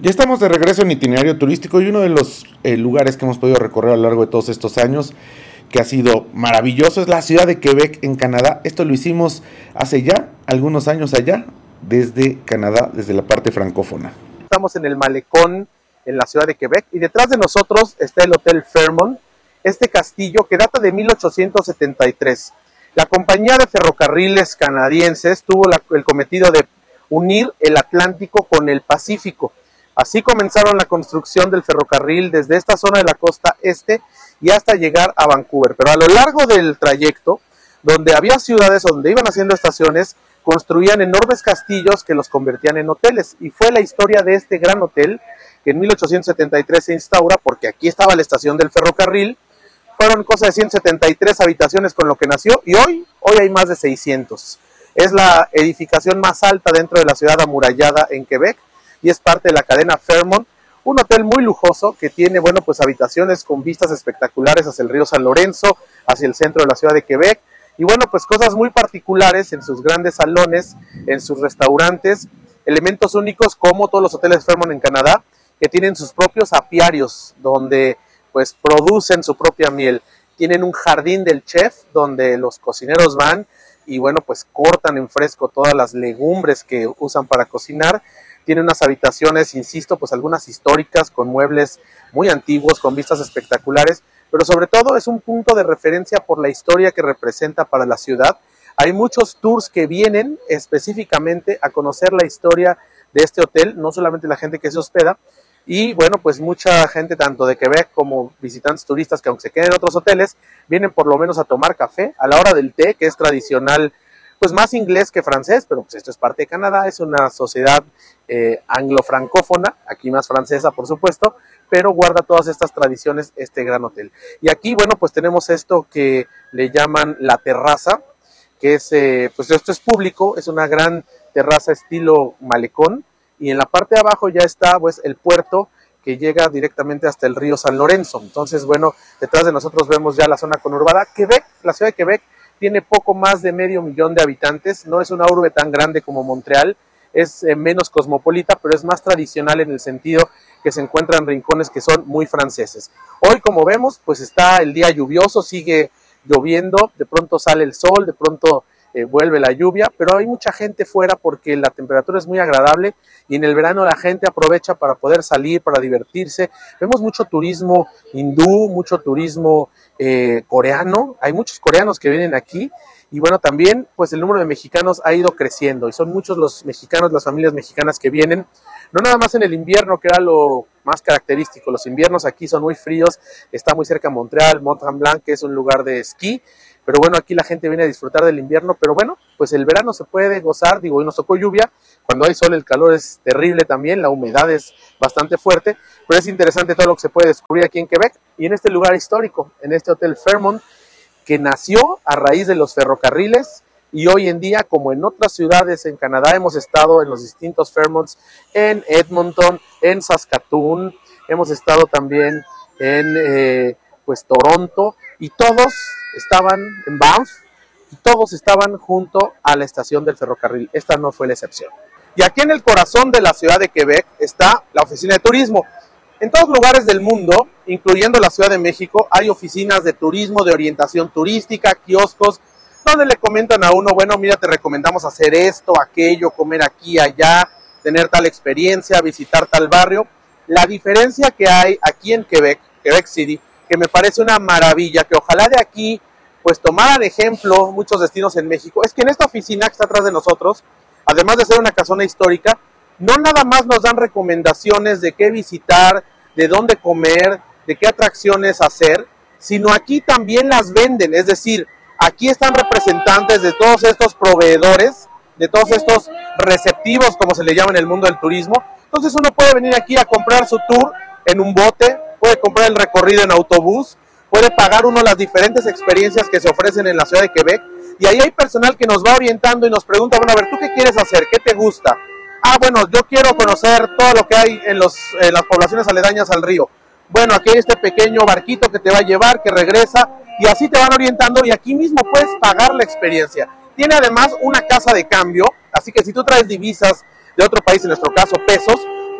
Ya estamos de regreso en itinerario turístico y uno de los lugares que hemos podido recorrer a lo largo de todos estos años, que ha sido maravilloso, es la ciudad de Quebec en Canadá. Esto lo hicimos hace ya algunos años allá, desde Canadá, desde la parte francófona. Estamos en el malecón en la ciudad de Quebec y detrás de nosotros está el Hotel Fairmont, este castillo que data de 1873. La compañía de ferrocarriles canadienses tuvo el cometido de unir el Atlántico con el Pacífico. Así comenzaron la construcción del ferrocarril desde esta zona de la costa este y hasta llegar a Vancouver. Pero a lo largo del trayecto, donde había ciudades donde iban haciendo estaciones, construían enormes castillos que los convertían en hoteles. Y fue la historia de este gran hotel que en 1873 se instaura, porque aquí estaba la estación del ferrocarril. Fueron cosa de 173 habitaciones con lo que nació y hoy hay más de 600. Es la edificación más alta dentro de la ciudad amurallada en Quebec y es parte de la cadena Fairmont, un hotel muy lujoso que tiene, pues habitaciones con vistas espectaculares hacia el río San Lorenzo, hacia el centro de la ciudad de Quebec, y pues cosas muy particulares en sus grandes salones, en sus restaurantes, elementos únicos como todos los hoteles Fairmont en Canadá, que tienen sus propios apiarios, donde pues producen su propia miel. Tienen un jardín del chef, donde los cocineros van y pues cortan en fresco todas las legumbres que usan para cocinar. Tiene unas habitaciones, insisto, algunas históricas, con muebles muy antiguos, con vistas espectaculares, pero sobre todo es un punto de referencia por la historia que representa para la ciudad. Hay muchos tours que vienen específicamente a conocer la historia de este hotel, no solamente la gente que se hospeda, y pues mucha gente tanto de Quebec como visitantes turistas que aunque se queden en otros hoteles, vienen por lo menos a tomar café a la hora del té, que es tradicional, más inglés que francés, pero esto es parte de Canadá, es una sociedad anglo-francófona, aquí más francesa por supuesto, pero guarda todas estas tradiciones este gran hotel. Y aquí, tenemos esto que le llaman la terraza, que es, esto es público, es una gran terraza estilo malecón, y en la parte de abajo ya está, el puerto, que llega directamente hasta el río San Lorenzo. Entonces, detrás de nosotros vemos ya la zona conurbada. Quebec, la ciudad de Quebec, tiene poco más de 500,000 de habitantes, no es una urbe tan grande como Montreal, es menos cosmopolita, pero es más tradicional en el sentido que se encuentran rincones que son muy franceses. Hoy, como vemos, está el día lluvioso, sigue lloviendo, de pronto sale el sol, de pronto vuelve la lluvia, pero hay mucha gente fuera porque la temperatura es muy agradable y en el verano la gente aprovecha para poder salir, para divertirse. Vemos mucho turismo hindú, mucho turismo coreano, hay muchos coreanos que vienen aquí y también el número de mexicanos ha ido creciendo y son muchos los mexicanos, las familias mexicanas que vienen, no nada más en el invierno, que era lo más característico. Los inviernos aquí son muy fríos, está muy cerca de Montreal, Mont-Tremblant, que es un lugar de esquí, pero aquí la gente viene a disfrutar del invierno, pero el verano se puede gozar, hoy nos tocó lluvia, cuando hay sol el calor es terrible también, la humedad es bastante fuerte, pero es interesante todo lo que se puede descubrir aquí en Quebec y en este lugar histórico, en este Hotel Fairmont, que nació a raíz de los ferrocarriles y hoy en día, como en otras ciudades en Canadá, hemos estado en los distintos Fairmonts, en Edmonton, en Saskatoon, hemos estado también en Toronto, y todos estaban en Banff, y todos estaban junto a la estación del ferrocarril. Esta no fue la excepción. Y aquí en el corazón de la ciudad de Quebec está la oficina de turismo. En todos lugares del mundo, incluyendo la Ciudad de México, hay oficinas de turismo, de orientación turística, kioscos, donde le comentan a uno, mira, te recomendamos hacer esto, aquello, comer aquí, allá, tener tal experiencia, visitar tal barrio. La diferencia que hay aquí en Quebec, Quebec City, que me parece una maravilla, que ojalá de aquí tomaran ejemplo muchos destinos en México, es que en esta oficina que está atrás de nosotros, además de ser una casona histórica, no nada más nos dan recomendaciones de qué visitar, de dónde comer, de qué atracciones hacer, sino aquí también las venden, es decir, aquí están representantes de todos estos proveedores, de todos estos receptivos, como se le llama en el mundo del turismo. Entonces uno puede venir aquí a comprar su tour en un bote, puede comprar el recorrido en autobús, puede pagar uno las diferentes experiencias que se ofrecen en la ciudad de Quebec, y ahí hay personal que nos va orientando y nos pregunta, a ver, ¿tú qué quieres hacer? ¿Qué te gusta? Yo quiero conocer todo lo que hay en las poblaciones aledañas al río. Aquí hay este pequeño barquito que te va a llevar, que regresa, y así te van orientando, y aquí mismo puedes pagar la experiencia. Tiene además una casa de cambio, así que si tú traes divisas de otro país, en nuestro caso pesos,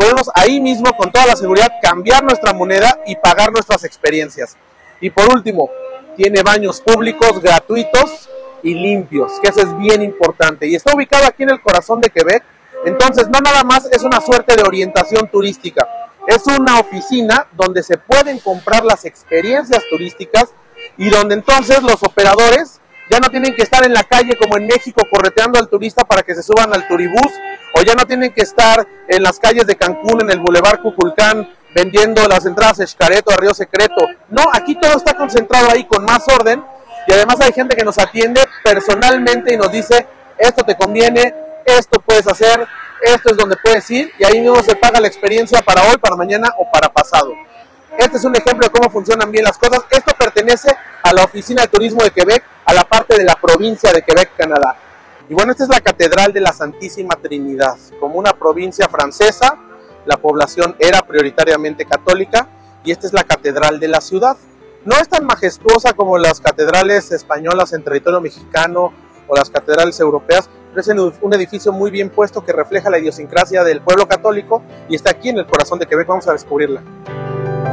podemos ahí mismo, con toda la seguridad, cambiar nuestra moneda y pagar nuestras experiencias. Y por último, tiene baños públicos gratuitos y limpios, que eso es bien importante. Y está ubicado aquí en el corazón de Quebec. Entonces, no nada más es una suerte de orientación turística, es una oficina donde se pueden comprar las experiencias turísticas y donde entonces los operadores ya no tienen que estar en la calle como en México correteando al turista para que se suban al turibús, o ya no tienen que estar en las calles de Cancún, en el Boulevard Cuculcán, vendiendo las entradas a Xcaret o a Río Secreto. No, aquí todo está concentrado ahí con más orden, y además hay gente que nos atiende personalmente y nos dice, esto te conviene, esto puedes hacer, esto es donde puedes ir, y ahí mismo se paga la experiencia para hoy, para mañana o para pasado. Este es un ejemplo de cómo funcionan bien las cosas. Esto pertenece a la Oficina de Turismo de Quebec, a la parte de la provincia de Quebec, Canadá. Y bueno, esta es la Catedral de la Santísima Trinidad. Como una provincia francesa, la población era prioritariamente católica, y esta es la catedral de la ciudad. No es tan majestuosa como las catedrales españolas en territorio mexicano o las catedrales europeas, pero es un edificio muy bien puesto que refleja la idiosincrasia del pueblo católico y está aquí en el corazón de Quebec. Vamos a descubrirla.